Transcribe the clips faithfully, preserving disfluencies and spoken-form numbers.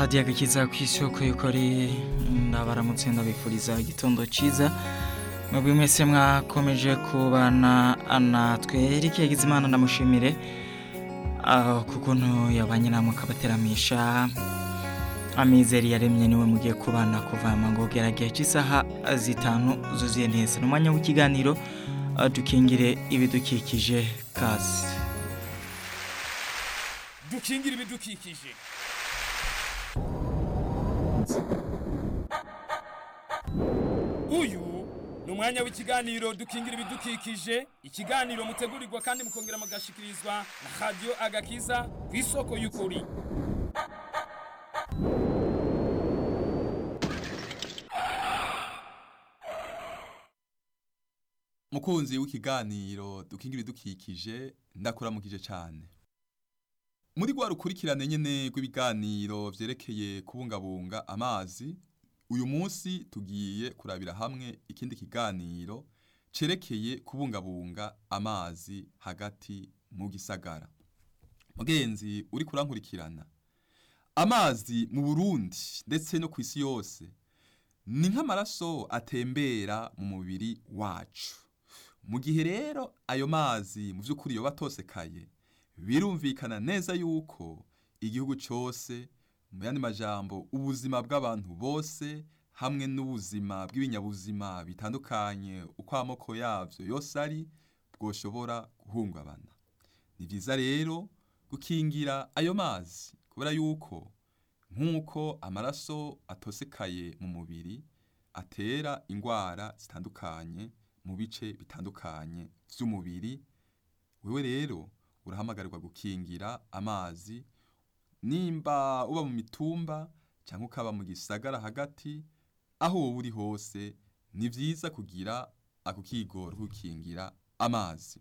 hadiya agakiza ku isoko y'ukuri ndabaramutse ndabifuriza igitondo ciza mwebwe mwese mwakomeje kubana natwe Eric Yagizimana ndamushimire aho kukuntu yabanye namwe kabateramisha amizeri yaremye niwe mugiye kubana kuvama ngo gerageye cy'isaha zitanu zuzuye neza n'umwanya w'ikiganiro dukingire ibidukikije kasi dukingire ibidukikije uyu ni umwanya w'ikiganiro dukingira ibidukikije ikiganiro mutegurirwa kandi mukongera mugashikirizwa na radio agakiza ku isoko y'ukuri. Mukunzi w'ikiganiro dukingira ibidukikije ndakuramukije cyane. Muri gwa rukurikirane nyene rw'ibiganiro vyerekeye kubungabunga amazi, uyu munsi tugiye kurabira hamwe ikindi kiganiro cerekeye kubungabunga amazi hagati mu gisagara. Mugenzi uri kurankurikirana, amazi mu Burundi ndetse no kw'isi yose ni nk'amaraso atembera mu mubiri wacu. Mu gihe rero ayo mazi mu vy'ukuri yoba atosekaye, birumvikana neza yuko igihugu cyose mu yandi majambo ubuzima bw'abantu bose hamwe n'ubuzima bw'ibinyabuzima bitandukanye uko amoko yavyo yose ari bwoshobora guhungabana. Ni vyiza rero gukingira ayo mazi kubera yuko nk'uko amaraso atosekaye mu mubiri atera ingwara zitandukanye mu bice bitandukanye vy'umubiri, wewe rero urahamagarirwa gukingira amazi nimba uba mu mitumba cyangwa ukaba mu gisagara hagati aho wowe uri hose ni vyiza kugira ako kigoro gukingira amazi.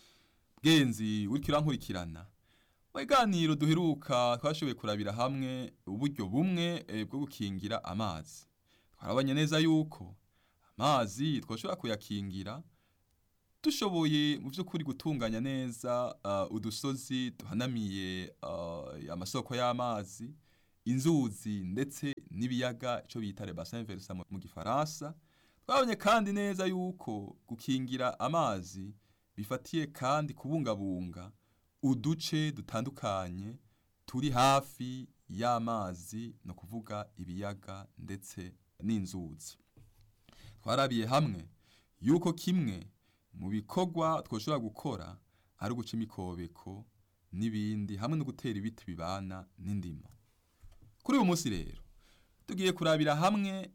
Bwenzi uri kirankurikirana mu biganiro duheruka twashoboye kurabira hamwe uburyo bumwe e, bwo gukingira amazi. Twarabanye neza yuko amazi twashobora kuyakingira dushoboye mu vy'ukuri gutunganya neza uh, udusozi duhanamiye uh, amasoko y'amazi, inzuzi ndetse n'ibiyaga ico bita les bassins versants mu gifaransa. Twabonye kandi neza yuko gukingira amazi bifatiye kandi kubungabunga uduce dutandukanye turi hafi y'amazi, no kuvuga ibiyaga ndetse n'inzuzi. Twarabiye hamwe yuko kimwe mu bikorwa twoshobora gukora ari uguca imikobeko n'ibindi hamwe no gutera ibiti bibana n'indimo. Kuri uyu munsi rero tugiye kurabira hamwe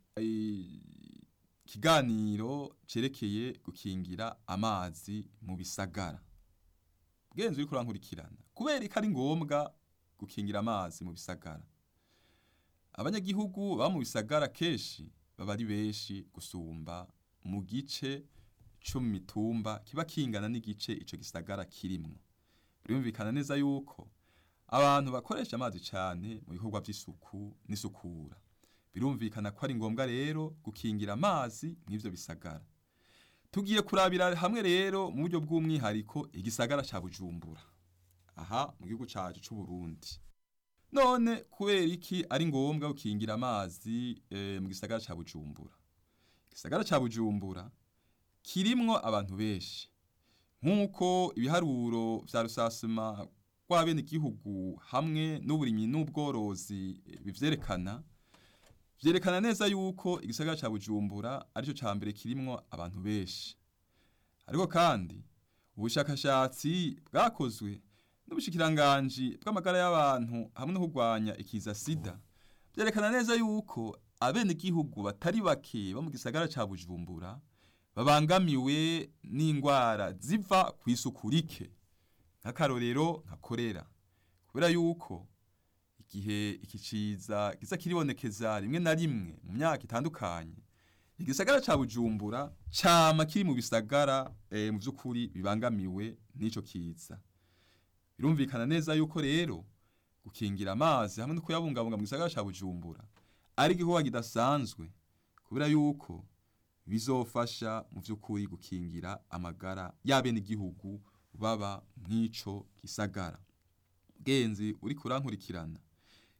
ikiganiro cerekeye gukingira amazi mu bisagara. Bwenzi uri kurankurikirana, kubera ko ari ngombwa gukingira amazi mu bisagara. Abanyagihugu baba mu bisagara keshi baba ari benshi gusumba mu gice cyo mu mitumba kiba kingana n'igice ico gisagara kirimwo. Birumvikana neza yuko abantu bakoresha amazi cyane mu bikorwa by'isuku n'isukura. Birumvikana ko ari ngombwa rero gukingira amazi mw'ivyo bisagara. Tugiye kurabira hamwe rero mu buryo bw'umwihariko igisagara ca Bujumbura, aha mu gihugu cacu c'u Burundi. None kubera iki ari ngombwa gukingira amazi e, mu gisagara ca Bujumbura? Igisagara ca Bujumbura kirimwo abantu benshi, nk'uko ibiharuro vya rusasuma kwa bene igihugu hamwe n'uburimyi n'ubworozi bivyerekana. Vyerekana neza yuko igisagara ca Bujumbura arico ca mbere kirimwo abantu benshi. Ariko kandi ubushakashatsi bwakozwe n'ubushikiranganji bw'amagara y'abantu hamwe no kurwanya ikiza sida vyerekana neza yuko abene igihugu batari bake bo mu gisagara ca Bujumbura babangamiwe n'ingwara ziva ku isuku rike, nk'akarorero nka kolera, kubera yuko igihe iki ciza kiza kiribonekeza rimwe na rimwe mu myaka itandukanye, igisagara ca Bujumbura cama kiri mu bisagara e, mu vy'ukuri bibangamiwe n'ico kiza. Birumvikana neza yuko rero gukingira amazi hamwe no kuyabungabunga mu gisagara ca Bujumbura ari igikorwa kidasanzwe, kubera yuko bizofasha mu vy'ukuri gukingira amagara y'abene igihugu baba mw'ico gisagara. Genzi uri kurankurikirana,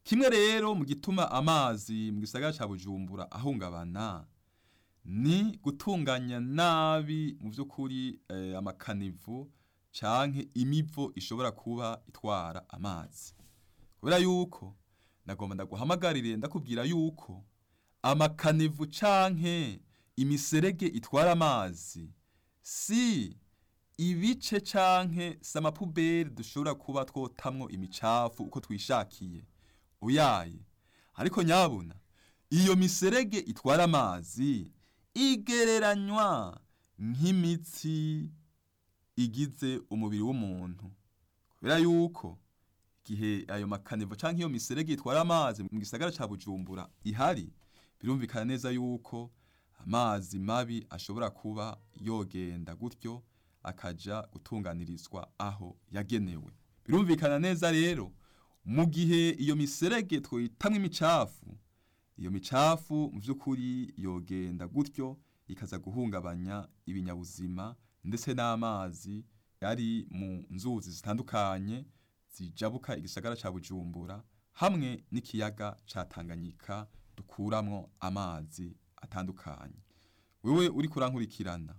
kimwe rero mu gituma amazi mu gisagara ca Bujumbura ahungabana ni gutunganya nabi mu by'ukuri eh, amakanivu canke imivo ishobora kuba itwara amazi. Kubera yuko nagomba ndaguhamagarire ndakubwira yuko amakanivu canke imiserege itwara amazi si ibice canke samapuberi dushobora kuba twotamwo imicafu uko twishakiye uyaye, ariko nyabuna iyo miserege itwara amazi igereranywa nk'imitsi igize umubiri w'umuntu. Kubera yuko igihe ayo makanivo canke iyo miserege itwara amazi mu gisagara ca Bujumbura ihari, birumvikana neza yuko amazi mabi ashobora kuba yogenda gutyo akaja gutunganirizwa aho yagenewe. Birumvikana neza rero mu gihe iyo miserege twitamwe imicafu, iyo micafu mu by'ukuri yogenda gutyo ikaza guhungabanya ibinyabuzima ndetse n'amazi yari mu nzuzi zitandukanye zijabuka igisagara ca Bujumbura hamwe n'ikiyaga ca Tanganyika dukuramwo amazi atandukanye. Wewe uri kurankurikirana,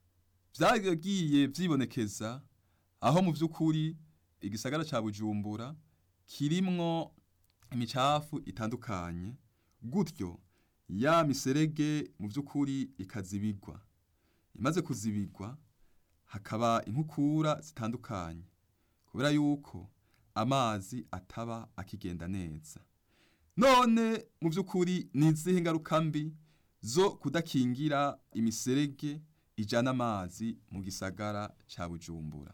vyagiye vyibonekeza aho mu by'ukuri igisagara ca Bujumbura kirimwo imicafu itandukanye, gutyo ya miserege mu by'ukuri ikazibigwa. Imaze kuzibigwa hakaba inkukura zitandukanye, kubera yuko amazi ataba akigenda neza. None mu by'ukuri ni izihe ngaruka mbi zo kudakingira imiserege ijana amazi mu gisagara ca Bujumbura?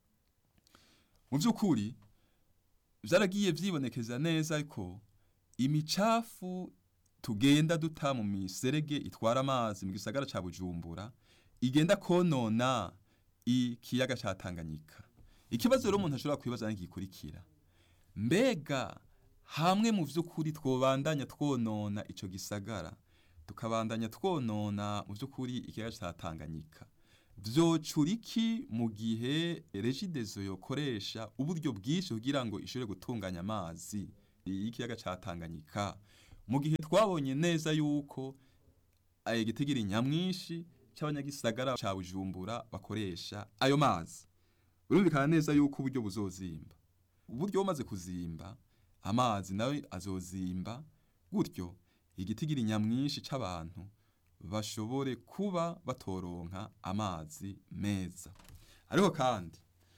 Mu by'ukuri vyaragiye vyibonekeza neza ko imicafu tugenda duta mu miserege itwara amazi mu gisagara ca Bujumbura igenda konona ikiyaga ca Tanganyika. Ikibazo rero umuntu ashobora kwibaza n'igikurikira: mbega hamwe mu vy'ukuri twobandanya twonona ico gisagara, tukabandanya twonona mu by'ukuri ikiyaga ca Tanganyika, vyocuriki mu gihe Regideso yokoresha uburyo bwinshi kugira ngo ishobore gutunganya amazi y'ikiyaga ca Tanganyika, mu gihe twabonye neza yuko igitigiri nyamwinshi c'abanyagisagara ca Bujumbura bakoresha ayo mazi? Urumvikana neza yuko uburyo buzozimba. Uburyo bumaze kuzimba, amazi nawe azozimba, gutyo igitigiri nyamwinshi c'abantu bashobore kuba batoronka amazi meza. Ariko kandi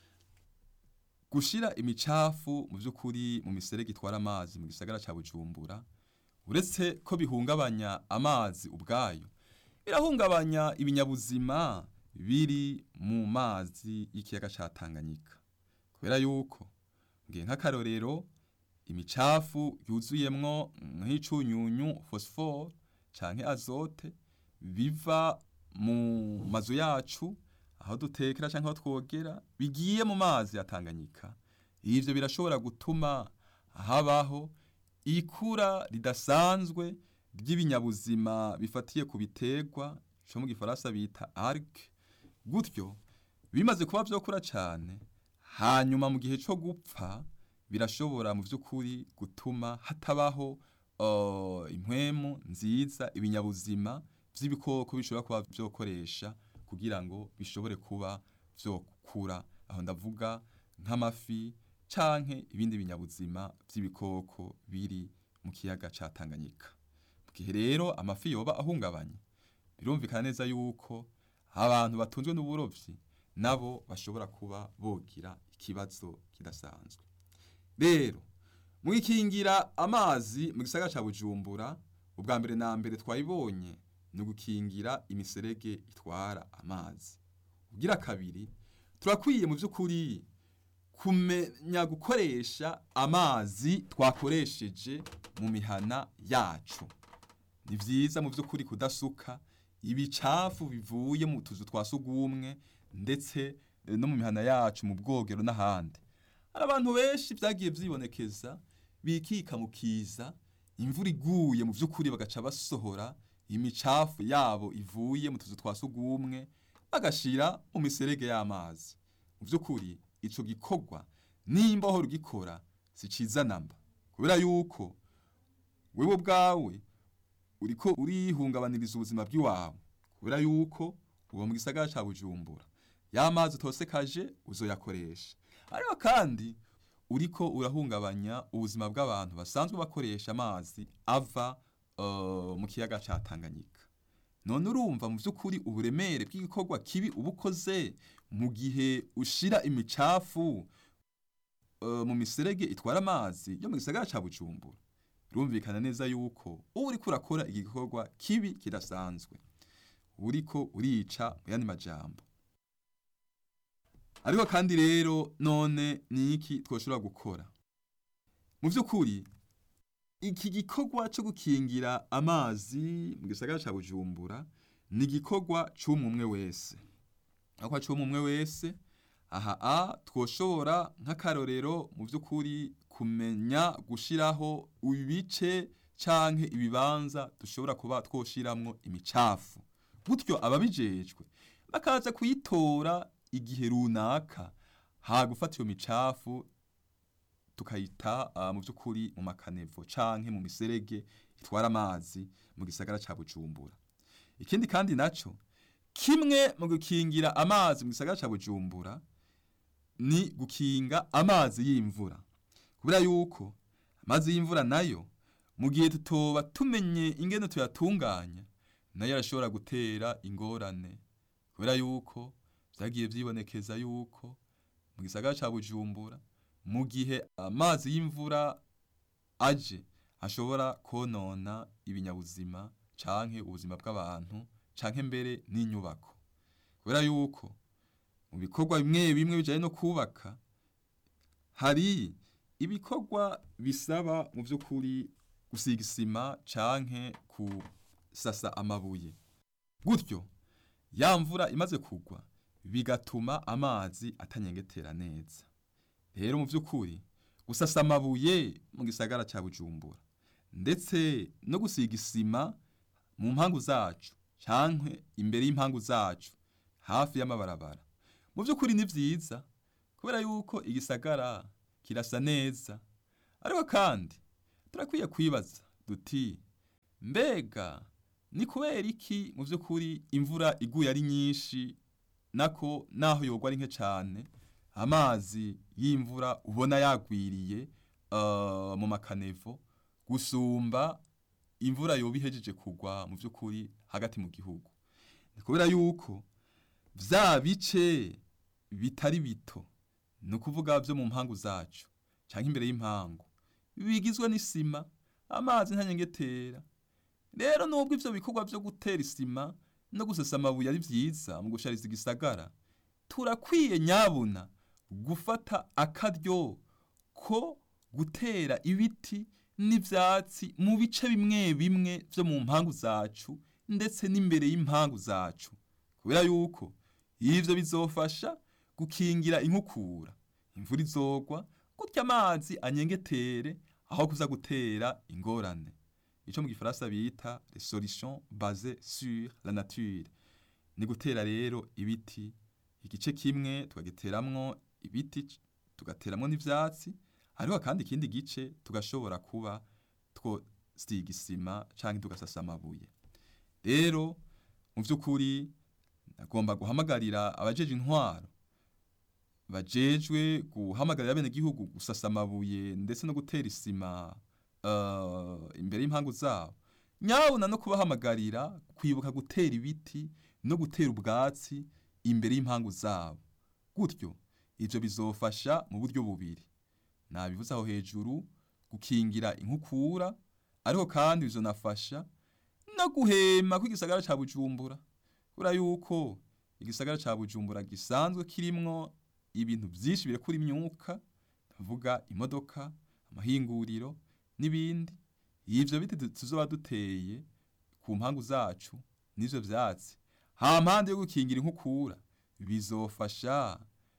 gushira imicafu mu by'ukuri mu miserege itwara amazi mu gisagara ca Bujumbura, uretse ko bihungabanya amazi ubwayo, birahungabanya ibinyabuzima biri mu mazi y'ikiyaga ca Tanganyika. Kubera yuko ngiye nk'akarorero, imicafu yuzuyemwo nk'icunyunyu phosphore canke azote biva mu mazu yacu aho dutekera canke aho twogera, bigiye mu mazi ya Tanganyika. Ivyo birashobora gutuma habaho ikura ridasanzwe ry'ibinyabuzima bifatiye ku biterwa, cyo mu gifaransa bita algue. Gutyo bimaze kuba vyokura cane, hanyuma mu gihe cyo gupfa birashobora mu by'ukuri gutuma hatabaho uh, impwemu nziza ibinyabuzima vy'ibikoko bishobora kuba vyokoresha kugira ngo bishobore kuba vyokura. Aho ndavuga nk'amafi canke ibindi binyabuzima vy'ibikoko biri mu kiyaga ca Tanganyika. Mu gihe rero amafi yoba ahungabanye, birumvikana neza yuko abantu batunzwe n'uburovyi nabo bashobora kuba bogira ikibazo kidasanzwe. Rero mu gikingira amazi mu gisagara ca Bujumbura, ubwa mbere na mbere twayibonye ni gukingira imiserege itwara amazi. Ugira kabiri, turakwiye mu by'ukuri kumenya gukoresha amazi twakoresheje mu mihana yacu. Ni vyiza mu by'ukuri kudasuka ibicafu bivuye mu tuzu twasugumwe ndetse no mu mihana yacu mu bwogero n'ahandi. Hari abantu benshi vyagiye vyibonekeza bikika mu kiza, imvura iguye mu by'ukuri bagaca basohora imicafu yabo ivuye mu tuzu twasugumwe bagashira mu miserege y'amazi. Mu by'ukuri ico gikorwa nimba aho rugikora si ciza namba. kubera yuko wewe ubwawe uriko urihungabaniriza ubuzima bw'iwawe kubera yuko uwo mu gisagara ca Bujumbura y'amazi utosekaje uzoyakoresha, ariko kandi uriko urahungabanya ubuzima bw'abantu basanzwe bakoresha amazi ava uh, mu kiyaga ca Tanganyika. None urumva mu vy'ukuri uburemere bw'igikorwa kibi ubukoze mu gihe ushira imicafu uh, mu miserege itwara amazi yo mu gisagara ca Bujumbura. Rumvikana neza yuko ubu uriko urakora igikorwa kibi kidasanzwe, uriko urica mu yandi majambo. Ariko kandi rero none niki twoshobora gukora? Mu vy'ukuri iki gikorwa cyo gukingira amazi mu gisagara ca Bujumbura ni igikorwa c'umwe wese. Akwa c'umwe wese aha a twoshobora nk'akarorero mu vy'ukuri kumenya gushiraho ibice canke ibibanza dushobora kuba twoshiramwo imicafu. Gutyo ababijejwe bakaza kuyitora igihe runaka ha gufata iyo micafu tukayita uh, mu vy'ukuri mu makanevo canke mu miserege itwara amazi mu gisagara ca Bujumbura. Ikindi kandi naco kimwe mu gukingira amazi mu gisagara ca Bujumbura ni gukinga amazi y'imvura, kubera yuko amazi y'imvura nayo mu gihe tutoba tumenye ingene tuyatunganya nayo arashobora gutera ingorane, kubera yuko vyagiye vyibonekeza yuko mu gisagara ca Bujumbura mu gihe amazi y'imvura aje ashobora konona ibinyabuzima canke ubuzima bw'abantu canke mbere n'inyubako, kubera yuko mu bikorwa bimwe bimwe bijanye no kubaka hari ibikorwa bisaba mu vy'ukuri gusiga isima canke kusasa amabuye. Gutyo ya mvura imaze kugwa bigatuma amazi atanyengetera neza. Rero mu vy'ukuri gusasa amabuye mu gisagara ca Bujumbura ndetse no gusiga isima mu mpangu zacu canke imbere y'impangu zacu hafi y'amabarabara mu vy'ukuri ni vyiza, kubera yuko igisagara kirasa neza. Ariko kandi turakwiye kwibaza duti mbega ni kubera iki mu vy'ukuri imvura iguye ari nyinshi nako naho yogwa ari nke cane amazi y'imvura ubona yagwiriye uh, mu makanevo gusumba imvura yoba ihejeje kugwa mu vy'ukuri hagati mu gihugu? Ni kubera yuko vya bice bitari bito, ni ukuvuga vyo mu mpangu zacu canke imbere y'impangu bigizwe n'isima, amazi ntanyengetera. Rero nubwo ivyo bikorwa vyo gutera isima no gusasa amabuye ari vyiza mu gushariza igisagara, turakwiye nyabuna gufata akaryo ko gutera ibiti n'ivyatsi mu bice bimwe bimwe vyo mu mpangu zacu ndetse n'imbere y'impangu zacu, kubera yuko ivyo bizofasha gukingira inkukura. Imvura izogwa gutya amazi anyengetere aho kuza gutera ingorane. Ico mu gifaransa bita les solutions basées sur la nature. Ni gutera rero ibiti igice kimwe tukagiteramwo ibiti tugateramwo n'ivyatsi, hariho kandi ikindi gice tugashobora kuba two stiga isima canke tugasasa amabuye. Rero mu vy'ukuri nagomba guhamagarira abajeje intwaro bajejwe guhamagarira bene gihugu gusasa amabuye ndetse no gutera isima uh, imbere y'impangu zabo, nyabuna no kubahamagarira kwibuka gutera ibiti no gutera ubwatsi imbere y'impangu zabo. Gutyo ivyo bizofasha mu buryo bubiri, nabivuze aho hejuru, gukingira inkukura, ariko kandi bizonafasha no guhema kw'igisagara ca Bujumbura, kubera yuko igisagara ca Bujumbura gisanzwe kirimwo ibintu vyinshi birekura imyuka, ndavuga imodoka, amahinguriro n'ibindi. Ivyo biti tuzoba duteye ku mpangu zacu n'ivyo vyatsi hampande yo gukingira inkukura bizofasha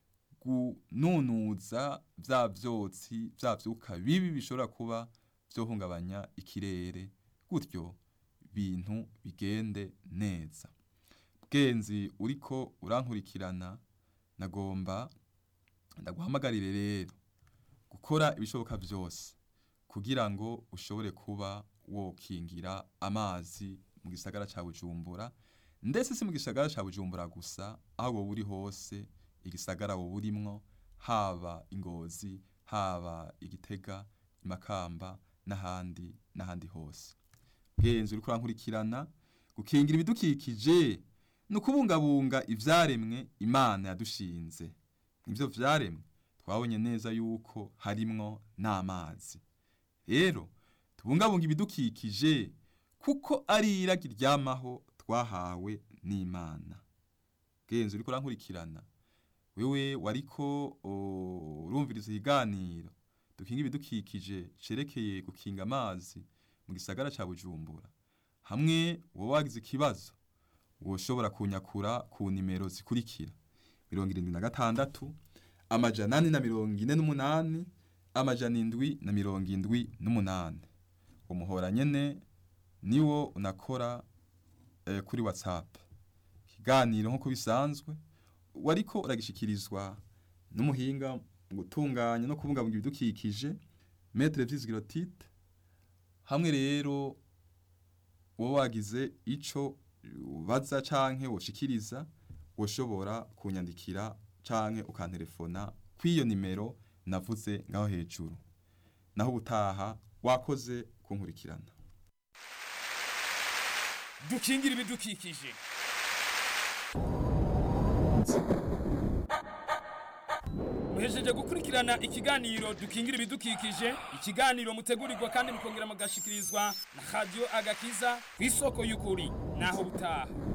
kununuza vya vyotsi vya vyuka bibi bishobora kuba vyohungabanya ikirere, gutyo bintu bigende neza. Bwenzi uriko urankurikirana, nagomba ndaguhamagarire rero gukora ibishoboka vyose kugira ngo ushobore kuba wokingira amazi mu gisagara ca Bujumbura, ndetse si mu gisagara ca Bujumbura gusa, aho wowe uri hose igisagara wowe urimwo, haba Ingozi, haba Igitega, Makamba n'ahandi n'ahandi hose. Genzo uriko urankurikirana, gukingira ibidukikije no kubungabunga ivyaremwe Imana yadushinze. Ivyo vyaremwe twabonye neza yuko harimwo n'amazi. Rero tubungabunga ibidukikije kuko ari iragi ryamaho twahawe n'Imana. Genzo uriko urankurikirana, wewe wariko urumviriza ikiganiro dukinga ibidukikije cerekeye gukinga amazi mu gisagara ca Bujumbura, hamwe wowe wagize ikibazo woshobora kunyakura ku nimero zikurikira: mirongo irindwi na gatandatu amajana ane na mirongo ine n'umunani amajana indwi na mirongo indwi n'umunani. Umuhora nyene niwo unakora eh, kuri WhatsApp. Ikiganiro nko bisanzwe wariko uragishikirizwa n'umuhinga mu gutunganya no kubungabunga ibidukikije Maître Vyizigiro Tite. Hamwe rero wowe wagize ico ubaza canke woshikiriza, woshobora kunyandikira canke ukantelefona kw'iyo nimero navuze ngaho hejuru. Naho ubutaha wakoze kunkurikirana. Dukingira ibidukikije. Muhejeje gukurikirana ikiganiro dukingira ibidukikije, ikiganiro mutegurirwa kandi mukongera mugashikirizwa na Radio Agakiza kw'isoko y'ukuri. Naho butaha.